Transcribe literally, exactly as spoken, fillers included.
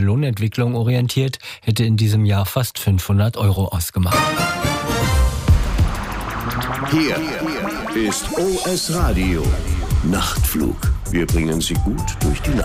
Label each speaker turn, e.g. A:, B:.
A: der Lohnentwicklung orientiert, hätte in diesem Jahr fast fünfhundert Euro ausgemacht.
B: Hier ist O S Radio Nachtflug. Wir bringen Sie gut durch die Nacht.